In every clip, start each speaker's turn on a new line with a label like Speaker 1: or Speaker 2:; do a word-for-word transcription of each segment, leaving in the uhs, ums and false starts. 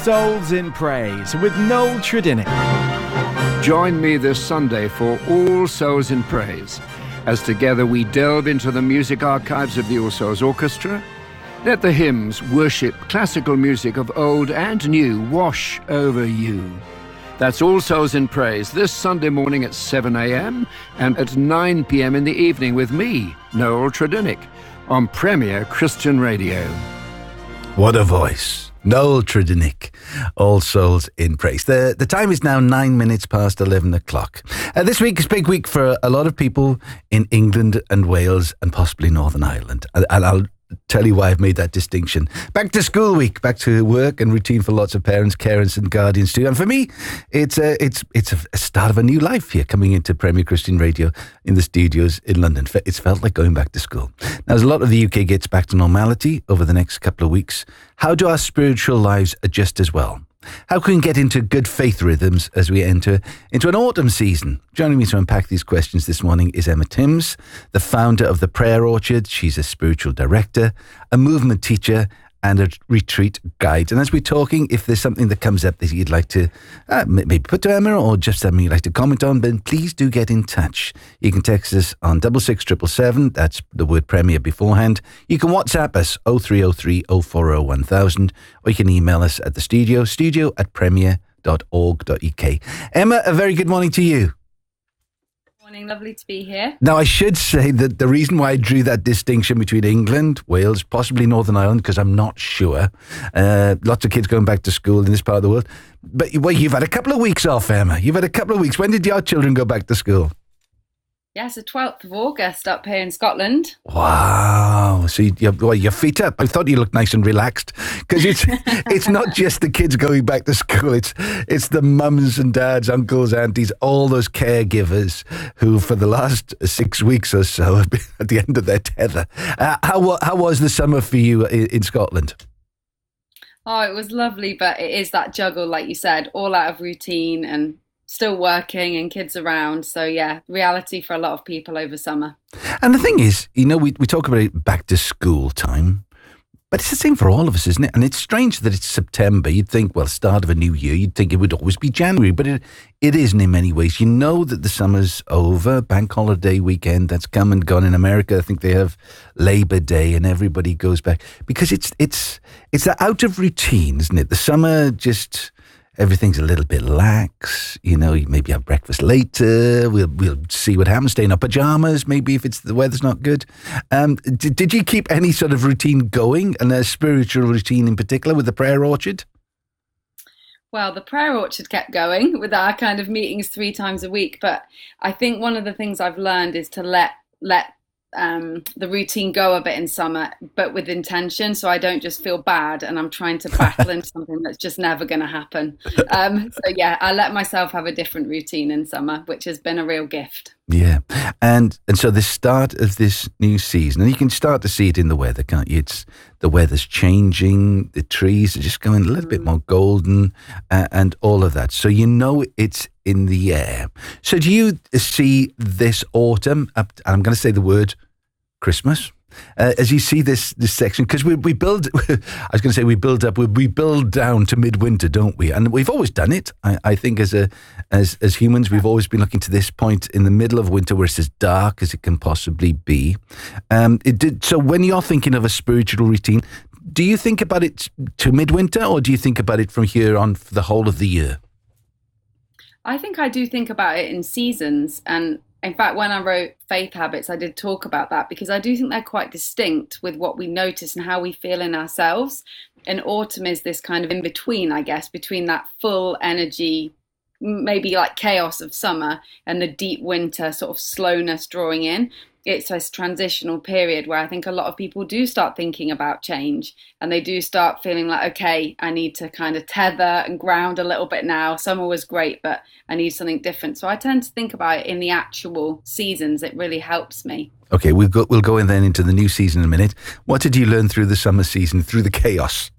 Speaker 1: Souls in Praise with Noel Tredinnick.
Speaker 2: Join me this Sunday for All Souls in Praise, as together we delve into the music archives of the All Souls Orchestra. Let the hymns, worship, classical music of old and new wash over you. That's All Souls in Praise this Sunday morning at seven a.m. and at nine p.m. in the evening with me, Noel Tredinnick, on Premier Christian Radio.
Speaker 3: What a voice. Noel Tredinnick, All Souls in Praise. The the time is now nine minutes past eleven o'clock. Uh, this week is a big week for a lot of people in England and Wales and possibly Northern Ireland. And, and I'll tell you why I've made that distinction. Back to school week, back to work and routine for lots of parents, carers and guardians too. And for me, it's a, it's it's a start of a new life here, coming into Premier Christian Radio in the studios in London. It's felt like going back to school. Now, as a lot of the U K gets back to normality over the next couple of weeks, how do our spiritual lives adjust as well? How can we get into good faith rhythms as we enter into an autumn season? Joining me to unpack these questions this morning is Emma Timms, the founder of the Prayer Orchard. She's a spiritual director, a movement teacher, and a retreat guide. And as we're talking, if there's something that comes up that you'd like to uh, maybe put to Emma or just something you'd like to comment on, then please do get in touch. You can text us on double six triple seven, that's the word Premier beforehand. You can WhatsApp us oh three oh three oh four oh one thousand, or you can email us at the studio, studio at premier dot org dot uk. Emma, a very good morning to you.
Speaker 4: Morning, lovely to be here.
Speaker 3: Now, I should say that the reason why I drew that distinction between England, Wales, possibly Northern Ireland, because I'm not sure. Uh, lots of kids going back to school in this part of the world. But well, you've had a couple of weeks off, Emma. You've had a couple of weeks. When did your children go back to school?
Speaker 4: Yes, the twelfth of August up here in Scotland.
Speaker 3: Wow. So you, you, well, your feet up. I thought you looked nice and relaxed, because it's it's not just the kids going back to school. It's it's the mums and dads, uncles, aunties, all those caregivers who for the last six weeks or so have been at the end of their tether. Uh, how, how was the summer for you in, in Scotland?
Speaker 4: Oh, it was lovely, but it is that juggle, like you said, all out of routine and still working and kids around. So yeah, reality for a lot of people over summer.
Speaker 3: And the thing is, you know, we, we talk about it back to school time, but it's the same for all of us, isn't it? And it's strange that it's September. You'd think, well, start of a new year, you'd think it would always be January, but it, it isn't in many ways. You know that the summer's over, bank holiday weekend, that's come and gone. In America, I think they have Labor Day and everybody goes back because it's, it's, it's that out of routine, isn't it? The summer just... Everything's a little bit lax, you know, you maybe have breakfast later, we'll we'll see what happens, stay in our pajamas, maybe if it's the weather's not good. Um, did, did you keep any sort of routine going, and a spiritual routine in particular with the Prayer Orchard?
Speaker 4: Well, the Prayer Orchard kept going with our kind of meetings three times a week, but I think one of the things I've learned is to let let um the routine go a bit in summer, but with intention, so I don't just feel bad and I'm trying to battle into something that's just never going to happen. Um so yeah, I let myself have a different routine in summer, which has been a real gift.
Speaker 3: Yeah, and and so the start of this new season, and you can start to see it in the weather, can't you? It's the weather's changing, the trees are just going a little mm. bit more golden, uh, and all of that. So you know it's in the air. So do you see this autumn, up, and I'm going to say the word Christmas, uh, as you see this this section, because we we build, I was going to say we build up, we, we build down to midwinter, don't we? And we've always done it. I, I think as a as as humans, we've always been looking to this point in the middle of winter where it's as dark as it can possibly be. Um, it did. So when you're thinking of a spiritual routine, do you think about it to midwinter, or do you think about it from here on for the whole of the year?
Speaker 4: I think I do think about it in seasons, and in fact, when I wrote Faith Habits, I did talk about that because I do think they're quite distinct with what we notice and how we feel in ourselves. And autumn is this kind of in between, I guess, between that full energy, maybe like chaos of summer and the deep winter sort of slowness drawing in. It's this transitional period where I think a lot of people do start thinking about change, and they do start feeling like, okay, I need to kind of tether and ground a little bit now. Summer was great, but I need something different. So I tend to think about it in the actual seasons. It really helps me. Okay,
Speaker 3: we'll go, we'll go in then into the new season in a minute. What did you learn through the summer season, through the chaos?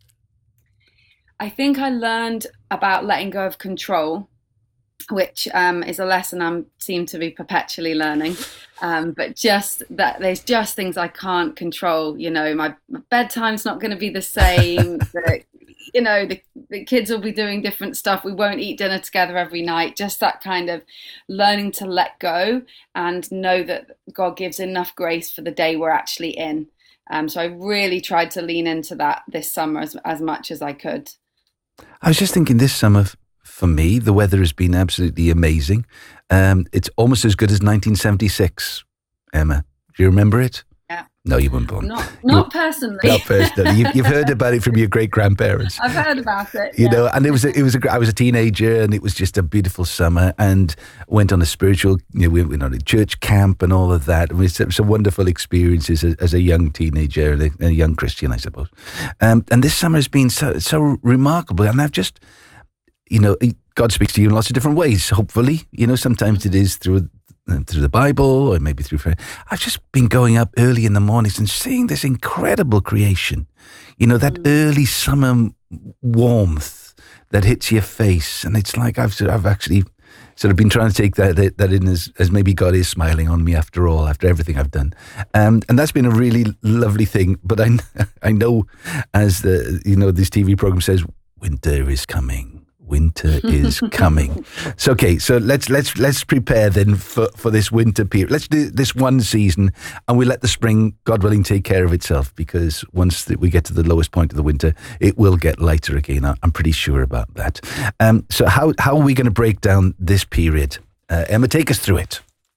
Speaker 4: I think I learned about letting go of control, which um, is a lesson I seem to be perpetually learning. Um, but just that there's just things I can't control. You know, my, my bedtime's not going to be the same. the, you know, the the kids will be doing different stuff. We won't eat dinner together every night. Just that kind of learning to let go and know that God gives enough grace for the day we're actually in. Um, so I really tried to lean into that this summer as, as much as I could.
Speaker 3: I was just thinking this summer, for me, the weather has been absolutely amazing. Um, it's almost as good as nineteen seventy-six, Emma. Do you remember it?
Speaker 4: Yeah.
Speaker 3: No, you weren't born.
Speaker 4: Not, not personally.
Speaker 3: Not personally. You, you've heard about it from your great grandparents.
Speaker 4: I've heard about it.
Speaker 3: You
Speaker 4: yeah.
Speaker 3: know, and it was a, it was a, I was a teenager, and it was just a beautiful summer, and went on a spiritual, you know, we went on a church camp and all of that. It was some wonderful experiences as, as a young teenager and a, a young Christian, I suppose. Um, and this summer has been so so remarkable, and I've just, you know, God speaks to you in lots of different ways. Hopefully, you know, sometimes it is through. through the Bible or maybe through friends. I've just been going up early in the mornings and seeing this incredible creation. You know, that mm. early summer warmth that hits your face. And it's like I've I've actually sort of been trying to take that that, that in as, as maybe God is smiling on me after all, after everything I've done. Um, and that's been a really lovely thing. But I, I know, as the, you know, this T V program says, winter is coming. Winter is coming. So okay, so let's let's let's prepare then for, for this winter period. Let's do this one season, and we let the spring, God willing, take care of itself. Because once we get to the lowest point of the winter, it will get lighter again. I'm pretty sure about that. Um, so how how are we going to break down this period? Uh, Emma, take us through it.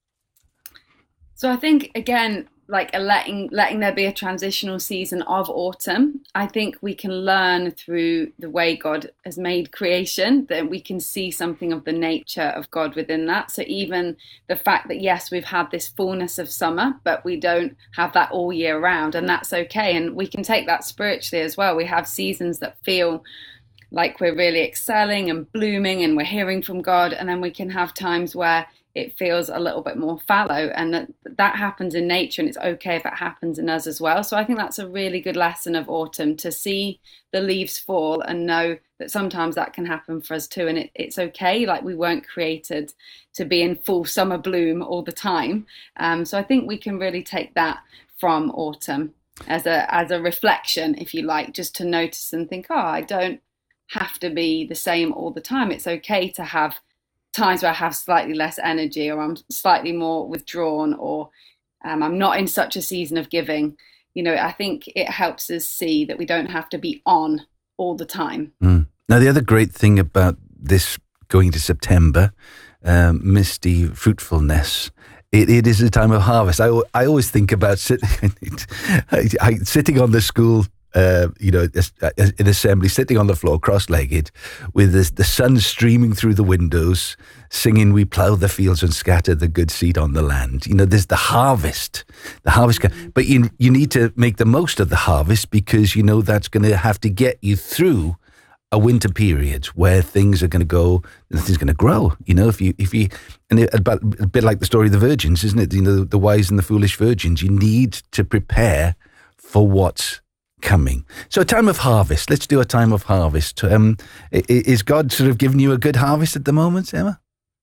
Speaker 4: So I think again, like a letting letting there be a transitional season of autumn. I think we can learn through the way God has made creation that we can see something of the nature of God within that. So even the fact that, yes, we've had this fullness of summer, but we don't have that all year round, and that's okay. And we can take that spiritually as well. We have seasons that feel like we're really excelling and blooming and we're hearing from God, and then we can have times where it feels a little bit more fallow, and that, that happens in nature, and it's okay if it happens in us as well. So I think that's a really good lesson of autumn, to see the leaves fall and know that sometimes that can happen for us too, and it, it's okay. Like, we weren't created to be in full summer bloom all the time. Um, so I think we can really take that from autumn as a as a reflection, if you like, just to notice and think, oh, I don't have to be the same all the time. It's okay to have times where I have slightly less energy, or I'm slightly more withdrawn, or um, I'm not in such a season of giving. You know, I think it helps us see that we don't have to be on all the time.
Speaker 3: Mm. Now, the other great thing about this going to September, um, misty fruitfulness, it, it is a time of harvest. I, I always think about sit, I, I, sitting on the school Uh, you know, in assembly, sitting on the floor, cross-legged, with the, the sun streaming through the windows, singing, "We plough the fields and scatter the good seed on the land." You know, there's the harvest, the harvest. Mm-hmm. But you you need to make the most of the harvest, because you know that's going to have to get you through a winter period where things are going to go, things are going to grow. You know, if you if you and it, about a bit like the story of the virgins, isn't it? You know, the wise and the foolish virgins. You need to prepare for what's coming. So a time of harvest. Let's do a time of harvest. Um, is God sort of giving you a good harvest at the moment, Emma?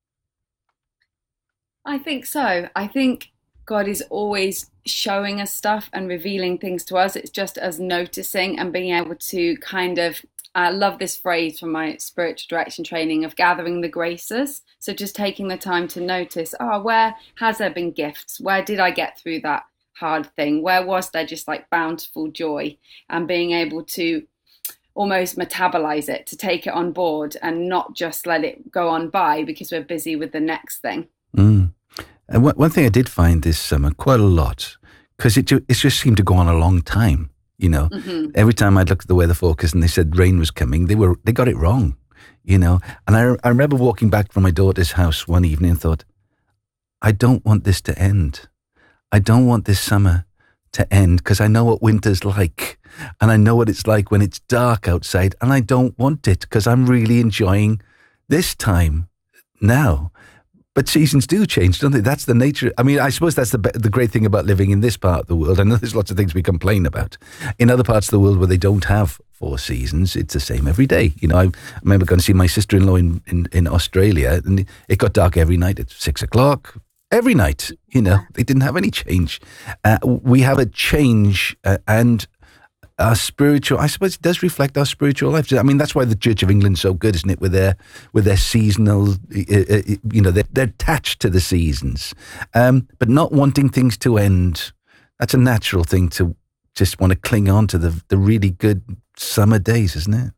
Speaker 4: I think so. I think God is always showing us stuff and revealing things to us. It's just us noticing and being able to kind of, I love this phrase from my spiritual direction training of gathering the graces. So just taking the time to notice, oh, where has there been gifts? Where did I get through that hard thing? Where was there just like bountiful joy, and being able to almost metabolize it, to take it on board and not just let it go on by because we're busy with the next thing.
Speaker 3: Mm. And one, one thing I did find this summer quite a lot, because it, it just seemed to go on a long time. You know, mm-hmm. Every time I'd look at the weather forecast and they said rain was coming, they were they got it wrong. You know, and I I remember walking back from my daughter's house one evening and thought, I don't want this to end. I don't want this summer to end, because I know what winter's like, and I know what it's like when it's dark outside, and I don't want it, because I'm really enjoying this time now. But seasons do change, don't they? That's the nature. I mean, I suppose that's the the great thing about living in this part of the world. I know there's lots of things we complain about. In other parts of the world where they don't have four seasons, it's the same every day. You know, I remember going to see my sister-in-law in, in, in Australia, and it got dark every night at six o'clock. Every night, you know, they didn't have any change. Uh, we have a change uh, and our spiritual, I suppose it does reflect our spiritual life. I mean, that's why the Church of England's so good, isn't it? With their, with their seasonal, uh, you know, they're, they're attached to the seasons, um, but not wanting things to end. That's a natural thing to just want to cling on to the, the really good summer days, isn't it?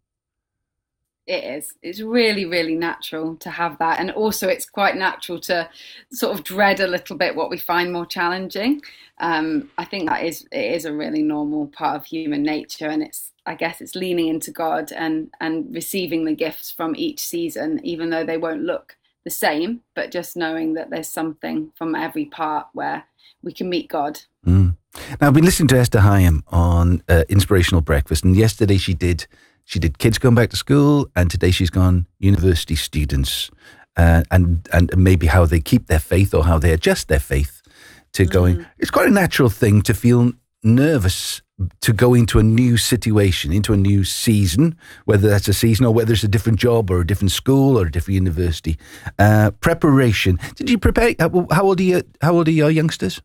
Speaker 4: It is. It's really, really natural to have that. And also it's quite natural to sort of dread a little bit what we find more challenging. Um, I think that is, it is a really normal part of human nature. And it's, I guess it's leaning into God and, and receiving the gifts from each season, even though they won't look the same, but just knowing that there's something from every part where we can meet God.
Speaker 3: Mm. Now, I've been listening to Esther Hyam on uh, Inspirational Breakfast, and yesterday she did She did kids going back to school, and today she's gone university students, uh, and and maybe how they keep their faith or how they adjust their faith to going. Mm. It's quite a natural thing to feel nervous to go into a new situation, into a new season, whether that's a season or whether it's a different job or a different school or a different university. Uh, preparation. Did you prepare? How old are you? How old are your youngsters?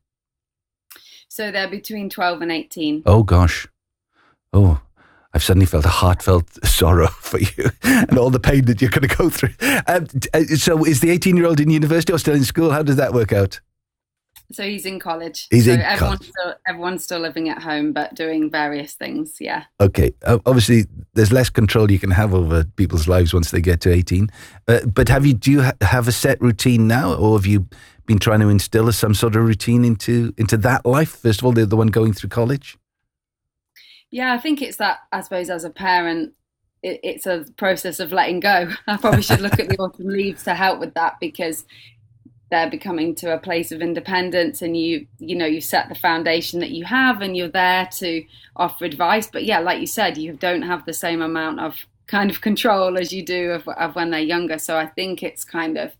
Speaker 4: So they're between twelve and eighteen.
Speaker 3: Oh gosh. Oh. I've suddenly felt a heartfelt sorrow for you and all the pain that you're going to go through. Um, so is the eighteen-year-old in university or still in school? How does that work out?
Speaker 4: So he's in college.
Speaker 3: He's
Speaker 4: so
Speaker 3: in
Speaker 4: everyone's
Speaker 3: college.
Speaker 4: Still, everyone's still living at home, but doing various things, yeah.
Speaker 3: Okay. Uh, obviously, there's less control you can have over people's lives once they get to eighteen. Uh, but have you do you ha- have a set routine now, or have you been trying to instill some sort of routine into into that life? First of all, they're the one going through college.
Speaker 4: Yeah, I think it's that, I suppose, as a parent, it, it's a process of letting go. I probably should look at the autumn leaves to help with that, because they're becoming to a place of independence, and you, you know, you set the foundation that you have and you're there to offer advice. But yeah, like you said, you don't have the same amount of kind of control as you do of, of when they're younger. So I think it's kind of,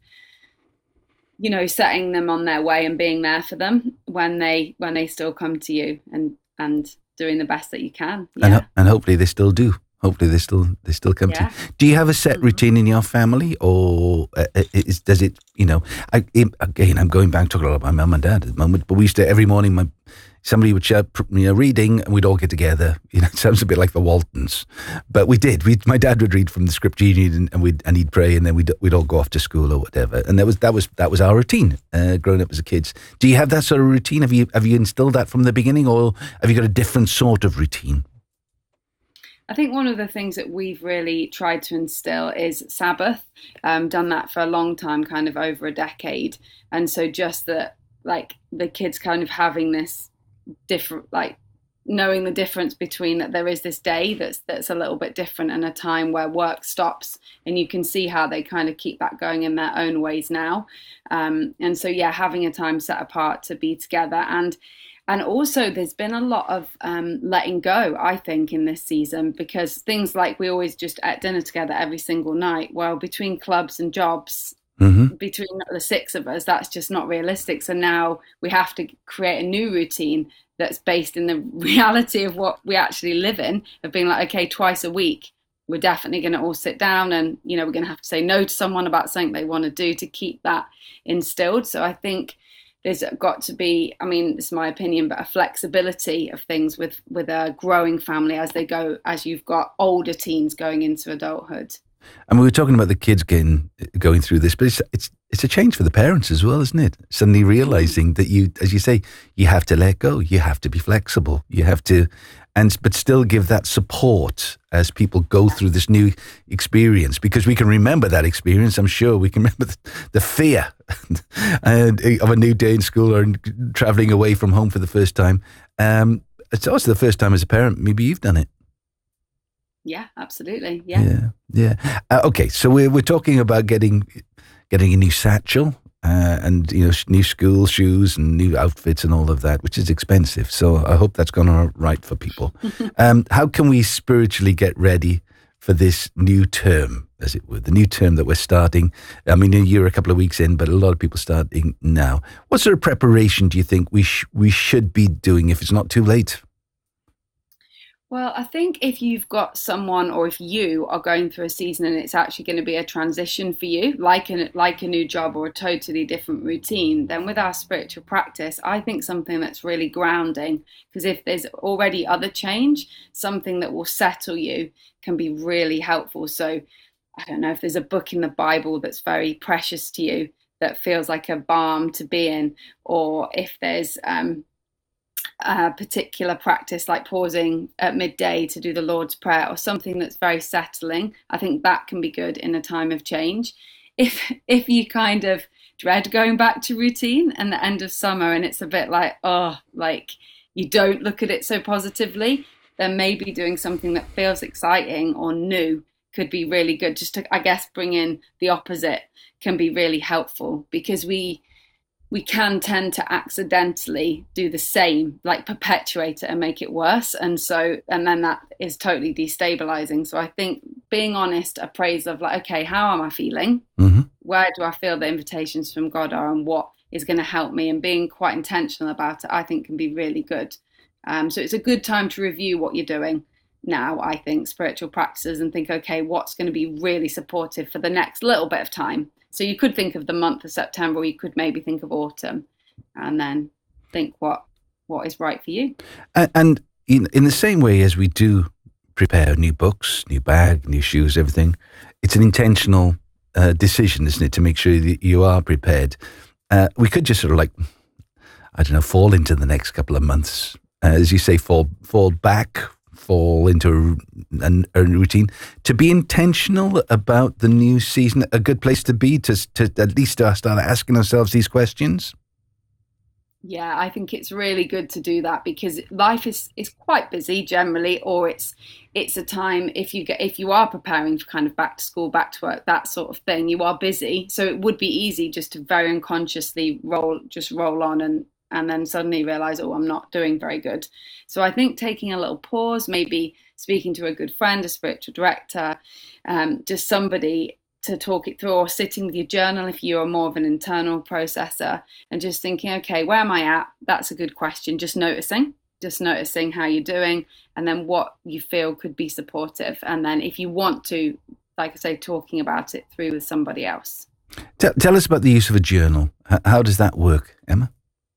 Speaker 4: you know, setting them on their way and being there for them when they, when they still come to you, and, and, doing the best that you can, yeah.
Speaker 3: and and hopefully they still do. Hopefully they still they still come yeah. to you. Do you have a set mm-hmm. routine in your family, or uh, is, does it? You know, I, again, I'm going back talking a lot about my mum and dad at the moment, but we used to every morning. My somebody would shout, you know, reading, and we'd all get together. You know, it sounds a bit like the Waltons, but we did. We, my dad would read from the script union, and, and we'd and he'd pray, and then we'd we'd all go off to school or whatever. And that was that was that was our routine, uh, growing up as a kids. Do you have that sort of routine? Have you have you instilled that from the beginning, or have you got a different sort of routine?
Speaker 4: I think one of the things that we've really tried to instill is Sabbath. Um, done that for a long time, kind of over a decade, and so just that, like the kids kind of having this different, like knowing the difference between that there is this day that's that's a little bit different, and a time where work stops, and you can see how they kind of keep that going in their own ways now. Um, and so yeah, having a time set apart to be together, and and also there's been a lot of um, letting go, I think, in this season, because things like we always just ate dinner together every single night. Well, between clubs and jobs, mm-hmm. between the six of us, that's just not realistic. So now we have to create a new routine that's based in the reality of what we actually live in, of being like, okay, twice a week, we're definitely going to all sit down, and, you know, we're going to have to say no to someone about something they want to do to keep that instilled. So I think there's got to be, I mean, this is my opinion, but a flexibility of things with, with a growing family as they go, as you've got older teens going into adulthood.
Speaker 3: And we were talking about the kids getting going through this, but it's it's it's a change for the parents as well, isn't it? Suddenly realizing that you, as you say, you have to let go, you have to be flexible, you have to, and but still give that support as people go through this new experience, because we can remember that experience. I'm sure we can remember the, the fear and of a new day in school or traveling away from home for the first time. Um, it's also the first time as a parent. Maybe you've done it.
Speaker 4: Yeah, absolutely. Yeah.
Speaker 3: Yeah. Yeah. Uh, okay. So we're, we're talking about getting, getting a new satchel, uh, and, you know, new school shoes and new outfits and all of that, which is expensive. So I hope that's gone all right for people. um, how can we spiritually get ready for this new term, as it were, the new term that we're starting? I mean, you're a couple of weeks in, but a lot of people starting now. What sort of preparation do you think we sh- we should be doing if it's not too late?
Speaker 4: Well, I think if you've got someone or if you are going through a season and it's actually going to be a transition for you, like a, like a new job or a totally different routine, then with our spiritual practice, I think something that's really grounding, because if there's already other change, something that will settle you can be really helpful. So I don't know if there's a book in the Bible that's very precious to you that feels like a balm to be in, or if there's um, a particular practice like pausing at midday to do the Lord's Prayer or something that's very settling, I think that can be good in a time of change. If if you kind of dread going back to routine and the end of summer and it's a bit like, oh, like you don't look at it so positively, then maybe doing something that feels exciting or new could be really good. Just to, I guess, bring in the opposite can be really helpful, because we we can tend to accidentally do the same, like perpetuate it and make it worse. And so, and then that is totally destabilizing. So I think being honest, appraise of like, okay, how am I feeling? Mm-hmm. Where do I feel the invitations from God are, and what is going to help me? And being quite intentional about it, I think, can be really good. Um, so it's a good time to review what you're doing now, I think, spiritual practices, and think, okay, what's going to be really supportive for the next little bit of time? So you could think of the month of September, or you could maybe think of autumn, and then think what what is right for you.
Speaker 3: And, and in, in the same way as we do prepare new books, new bag, new shoes, everything, it's an intentional uh, decision, isn't it, to make sure that you are prepared. Uh, we could just sort of like, I don't know, fall into the next couple of months, uh, as you say, fall fall back, fall into a, a, a routine. To be intentional about the new season, a good place to be, to, to at least start asking ourselves these questions?
Speaker 4: Yeah, I think it's really good to do that, because life is, is quite busy generally, or it's it's a time, if you get if you are preparing for kind of back to school, back to work, that sort of thing, you are busy. So it would be easy just to very unconsciously roll just roll on and and then suddenly realize, oh, I'm not doing very good. So I think taking a little pause, maybe speaking to a good friend, a spiritual director, um, just somebody to talk it through, or sitting with your journal if you are more of an internal processor, and just thinking, okay, where am I at? That's a good question. Just noticing, just noticing how you're doing, and then what you feel could be supportive. And then if you want to, like I say, talking about it through with somebody else.
Speaker 3: Tell, tell us about the use of a journal. How, how does that work, Emma?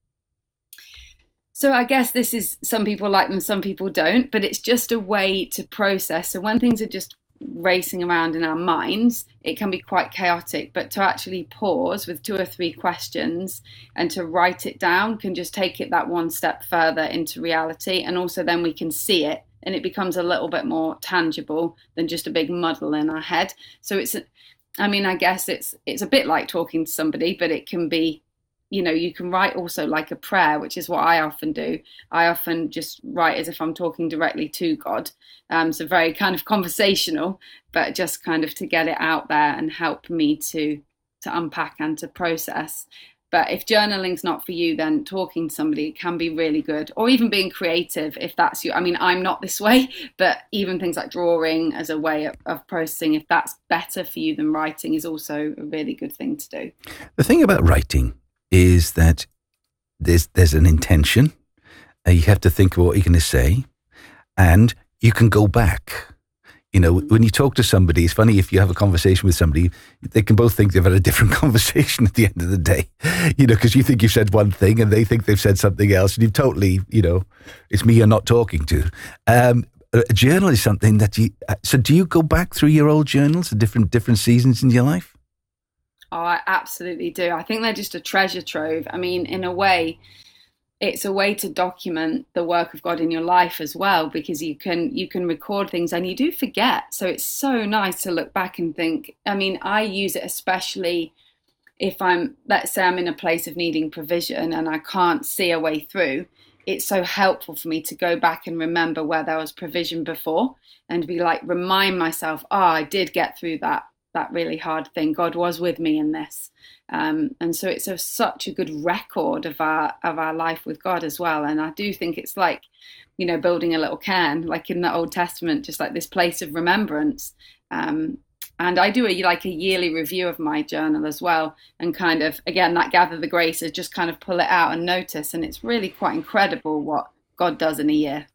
Speaker 4: So I guess this is, some people like them, some people don't, but it's just a way to process. So when things are just racing around in our minds, it can be quite chaotic, but to actually pause with two or three questions and to write it down can just take it that one step further into reality. And also then we can see it, and it becomes a little bit more tangible than just a big muddle in our head. So it's, I mean, I guess it's it's a bit like talking to somebody, but it can be, you know, you can write also like a prayer, which is what I often do. I often just write as if I'm talking directly to God. Um, so very kind of conversational, but just kind of to get it out there and help me to to unpack and to process. But if journaling's not for you, then talking to somebody can be really good, or even being creative if that's you. I mean, I'm not this way, but even things like drawing as a way of, of processing, if that's better for you than writing, is also a really good thing to do.
Speaker 3: The thing about writing is that there's there's an intention. Uh, you have to think of what you're going to say, and you can go back. You know, when you talk to somebody, it's funny, if you have a conversation with somebody, they can both think they've had a different conversation at the end of the day, you know, because you think you've said one thing and they think they've said something else, and you've totally, you know, it's me you're not talking to. Um, a journal is something that you, so do you go back through your old journals at different, different seasons in your life?
Speaker 4: Oh, I absolutely do. I think they're just a treasure trove. I mean, in a way, it's a way to document the work of God in your life as well, because you can you can record things and you do forget. So it's so nice to look back and think. I mean, I use it especially if I'm, let's say I'm in a place of needing provision and I can't see a way through. It's so helpful for me to go back and remember where there was provision before, and be like, remind myself, oh, I did get through that that really hard thing. God was with me in this. Um, and so it's a, such a good record of our of our life with God as well. And I do think it's like, you know, building a little cairn, like in the Old Testament, just like this place of remembrance. Um, and I do a like a yearly review of my journal as well, and kind of, again, that gather the graces, just kind of pull it out and notice. And it's really quite incredible what God does in a year.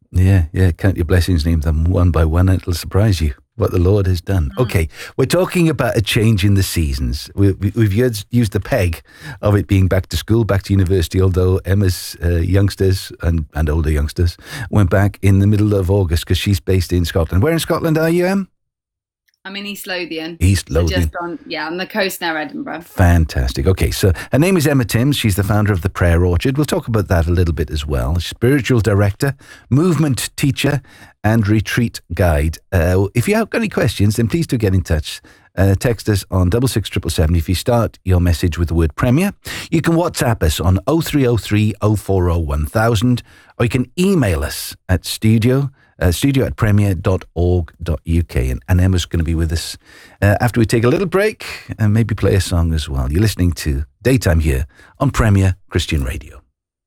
Speaker 3: Yeah, yeah. Count your blessings, name them one by one, and it'll surprise you what the Lord has done. Mm. Okay, we're talking about a change in the seasons. We, we, we've used, used the peg of it being back to school, back to university, although Emma's uh, youngsters and, and older youngsters went back in the middle of August because she's based in Scotland. Where in Scotland are you, Em?
Speaker 4: I'm in East Lothian.
Speaker 3: East Lothian.
Speaker 4: So just on, yeah, on the coast near Edinburgh.
Speaker 3: Fantastic. Okay, so her name is Emma Timms. She's the founder of the Prayer Orchard. We'll talk about that a little bit as well. Spiritual director, movement teacher, and retreat guide. Uh, if you have got any questions, then please do get in touch. Uh, text us on double six triple seven if you start your message with the word Premier. You can WhatsApp us on oh three oh three oh four oh one thousand, or you can email us at studio Uh, studio at premier dot org dot U K. And, and Emma's going to be with us uh, after we take a little break and maybe play a song as well. You're listening to Daytime here on Premier Christian Radio.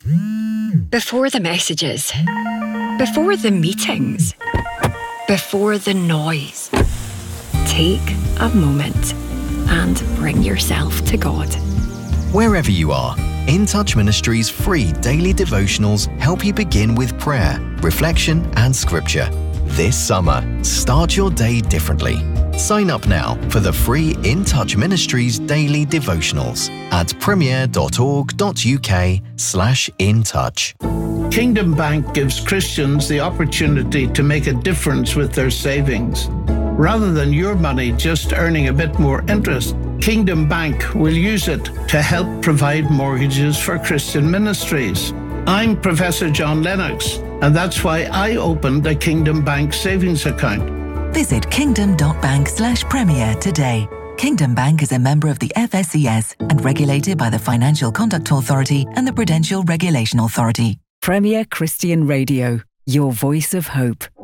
Speaker 5: Before the messages, before the meetings, before the noise, take a moment and bring yourself to God.
Speaker 6: Wherever you are, In Touch Ministries' free daily devotionals help you begin with prayer, reflection, and scripture. This summer, start your day differently. Sign up now for the free In Touch Ministries daily devotionals at premier dot org dot U K slash in touch.
Speaker 7: Kingdom Bank gives Christians the opportunity to make a difference with their savings. Rather than your money just earning a bit more interest, Kingdom Bank will use it to help provide mortgages for Christian ministries. I'm Professor John Lennox, and that's why I opened a Kingdom Bank savings account.
Speaker 8: Visit kingdom.bank slash premier today. Kingdom Bank is a member of the F S C S and regulated by the Financial Conduct Authority and the Prudential Regulation Authority.
Speaker 9: Premier Christian Radio, your voice of hope.